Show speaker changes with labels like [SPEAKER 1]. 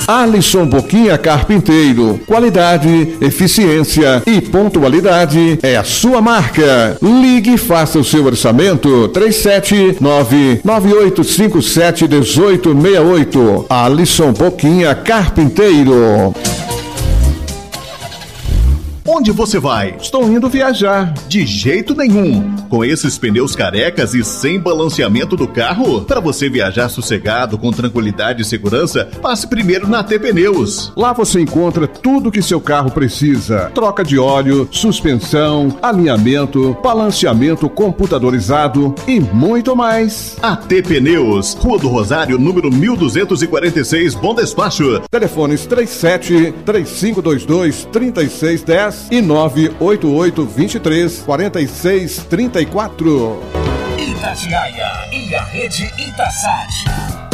[SPEAKER 1] Alisson Boquinha Carpinteiro. Qualidade, eficiência e pontualidade é a sua marca. Ligue e faça o seu orçamento. 379-9857-1868. Alisson Boquinha Carpinteiro.
[SPEAKER 2] Onde você vai?
[SPEAKER 1] Estou indo viajar.
[SPEAKER 2] De jeito nenhum. Com esses pneus carecas e sem balanceamento do carro, para você viajar sossegado, com tranquilidade e segurança, passe primeiro na AT Pneus.
[SPEAKER 1] Lá você encontra tudo que seu carro precisa. Troca de óleo, suspensão, alinhamento, balanceamento computadorizado e muito mais.
[SPEAKER 2] AT Pneus, Rua do Rosário, número 1246, Bom Despacho.
[SPEAKER 1] Telefones 37-3522-3610 e 988-23-4634.
[SPEAKER 3] Itatiaia e a rede Itasat.